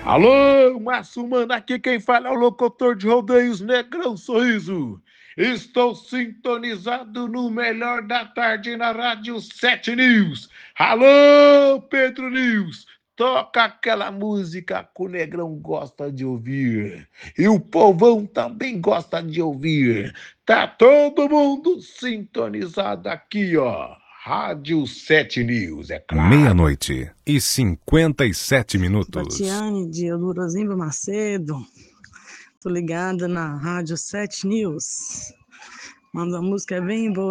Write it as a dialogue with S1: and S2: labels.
S1: Alô, Massumana, aqui quem fala é o locutor de rodeios Negrão Sorriso. Estou sintonizado no melhor da tarde na Rádio 7 News. Alô, Pedro News, toca aquela música que o Negrão gosta de ouvir. E o povão também gosta de ouvir. Tá todo mundo sintonizado aqui, ó. Rádio 7 News, é claro.
S2: 00:57.
S3: Batiane de Elurozimba Macedo. Tô ligada na Rádio 7 News. Manda uma música bem boa.